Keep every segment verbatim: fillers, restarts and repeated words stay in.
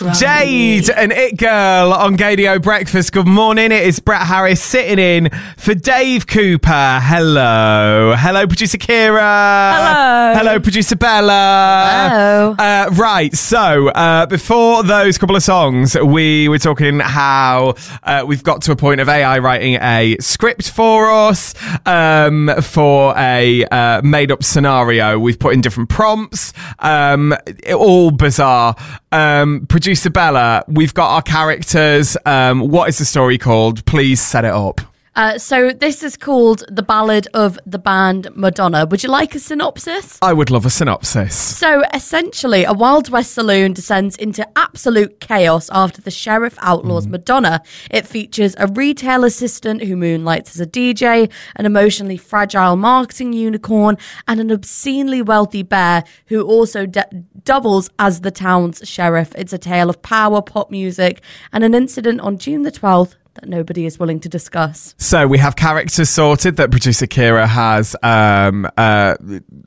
Jade and It Girl on Gadio Breakfast. Good morning. It is Brett Harris sitting in for Dave Cooper. Hello. Hello, producer Kira. Hello. Hello, producer Bella. Hello. Uh, right. So, uh, before those couple of songs, we were talking how uh, we've got to a point of A I writing a script for us um, for a uh, made-up scenario. We've put in different prompts. Um, all bizarre. Um, producer Bella, we've got our characters. Um, what is the story called? Please set it up. Uh, so this is called The Ballad of the Band Madonna. Would you like a synopsis? I would love a synopsis. So essentially, a Wild West saloon descends into absolute chaos after the sheriff outlaws mm. Madonna. It features a retail assistant who moonlights as a D J, an emotionally fragile marketing unicorn, and an obscenely wealthy bear who also de- doubles as the town's sheriff. It's a tale of power, pop music, and an incident on June the twelfth that nobody is willing to discuss. So we have characters sorted that producer Kira has um, uh,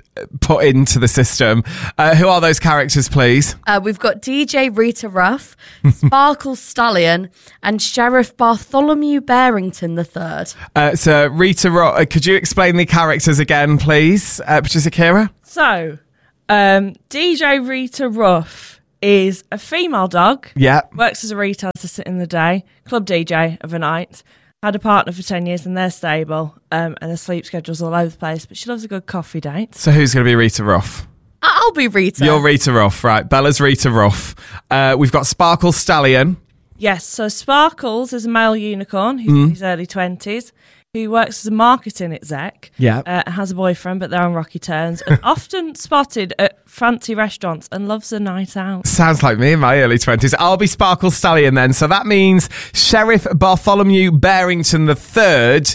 put into the system. Uh, who are those characters, please? Uh, we've got D J Rita Ruff, Sparkle Stallion, and Sheriff Bartholomew Barrington the Third. Uh, so Rita Ruff, could you explain the characters again, please, uh, producer Kira? So, um, D J Rita Ruff is a female dog. Yeah. Works as a retail assistant in the day, club D J of a night. Had a partner for ten years and they're stable, um, and her sleep schedule's all over the place, but she loves a good coffee date. So who's going to be Rita Ruff? I'll be Rita. You're Rita Ruff, right. Bella's Rita Ruff. Uh, we've got Sparkle Stallion. Yes, so Sparkles is a male unicorn who's Mm. in his early twenties, who works as a marketing exec, Yeah. uh, has a boyfriend, but they're on rocky terms, and often spotted at fancy restaurants and loves a night out. Sounds like me in my early twenties. I'll be Sparkle Stallion then. So that means Sheriff Bartholomew Barrington the Third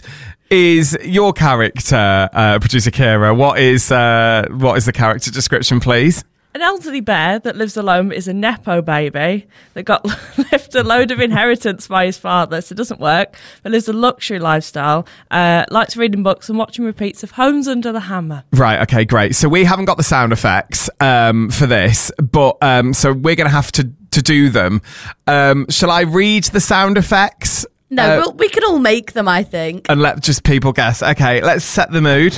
is your character, uh, producer Kira. What is uh, what is the character description, please? An elderly bear that lives alone but is a Nepo baby that got left a load of inheritance by his father, so it doesn't work, but lives a luxury lifestyle, uh, likes reading books and watching repeats of Homes Under the Hammer. Right, okay, great. So we haven't got the sound effects um, for this, but um, so we're going to have to to do them. Um, shall I read the sound effects? No, Uh, well, we can all make them, I think. And let just people guess. Okay, let's set the mood.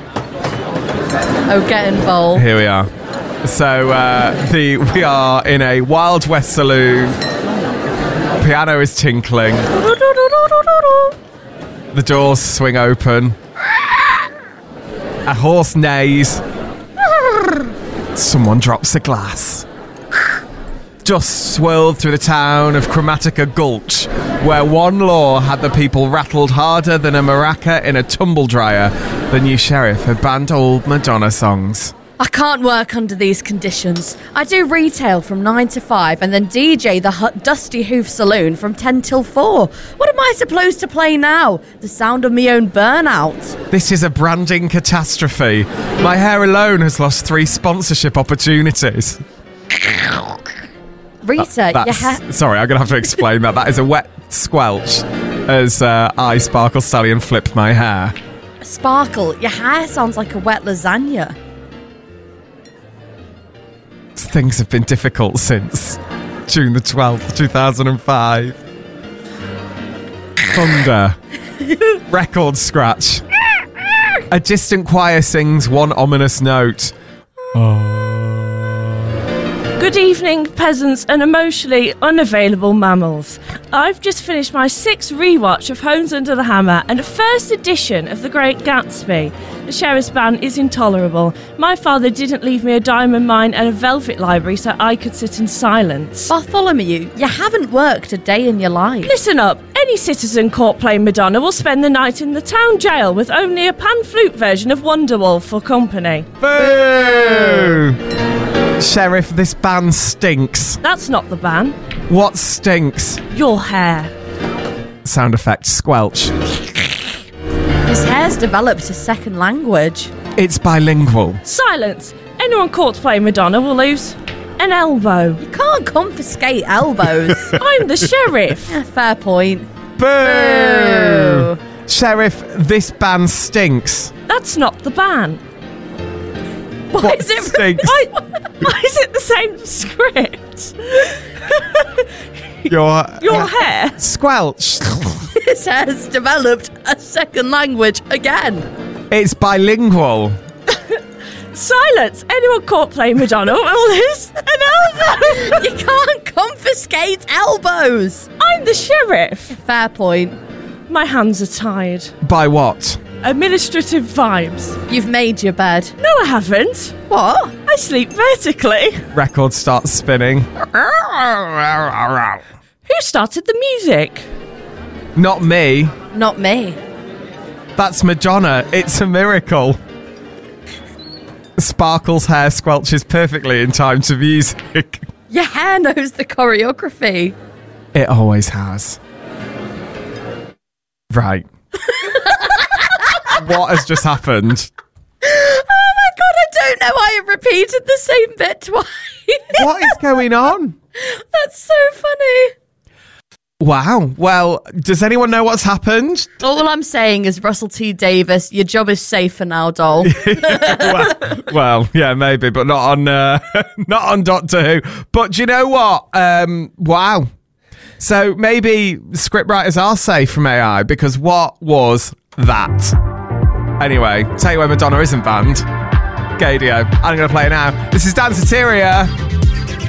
Oh, get involved. Here we are. So uh, the we are in a Wild West saloon. Piano is tinkling. The doors swing open. A horse neighs. Someone drops a glass. Dust swirled through the town of Chromatica Gulch, where one law had the people rattled harder than a maraca in a tumble dryer. The new sheriff had banned old Madonna songs. I can't work under these conditions. I do retail from nine to five and then D J the Hu- Dusty Hoof Saloon from ten till four. What am I supposed to play now? The sound of me own burnout. This is a branding catastrophe. My hair alone has lost three sponsorship opportunities. Rita, That's, your ha- sorry, I'm going to have to explain that. That is a wet squelch as uh, I, Sparkle Stallion, flip my hair. Sparkle, your hair sounds like a wet lasagna. Things have been difficult since June the twelfth, two thousand five. Thunder. Record scratch. A distant choir sings one ominous note. Good evening, peasants and emotionally unavailable mammals. I've just finished my sixth rewatch of Homes Under the Hammer and a first edition of The Great Gatsby. The sheriff's ban is intolerable. My father didn't leave me a diamond mine and a velvet library so I could sit in silence. Bartholomew, you haven't worked a day in your life. Listen up. Any citizen caught playing Madonna will spend the night in the town jail with only a pan flute version of Wonderwall for company. Boo! Sheriff, this ban stinks. That's not the ban. What stinks? Your hair. Sound effect squelch. His hair's developed a second language. It's bilingual. Silence. Anyone caught playing Madonna will lose an elbow. You can't confiscate elbows. I'm the sheriff. Yeah, fair point. Boo! Sheriff, this ban stinks. That's not the ban. Why What is it? stinks? Why, why is it the same script? Your Your hair squelch. His has developed a second language again. It's bilingual. Silence! Anyone caught playing Madonna will lose an elbow! You can't confiscate elbows. I'm the sheriff. Fair point. My hands are tied. By what? Administrative vibes. You've made your bed. No, I haven't. What? I sleep vertically. Record starts spinning. Who started the music? Not me. Not me. That's Madonna. It's a miracle. Sparkle's hair squelches perfectly in time to music. Your hair knows the choreography. It always has. Right. What has just happened? Oh my god, I don't know why I repeated the same bit twice. What is going on? That's so funny. Wow. Well, does anyone know what's happened? All I'm saying is, Russell T Davis, your job is safe for now, doll. well, well, yeah, maybe, but not on uh, not on Doctor Who. But do you know what? Um, wow. So maybe scriptwriters are safe from A I, because what was that? Anyway, tell you where Madonna isn't banned. Gadio. I'm going to play it now. This is Dan Soteria.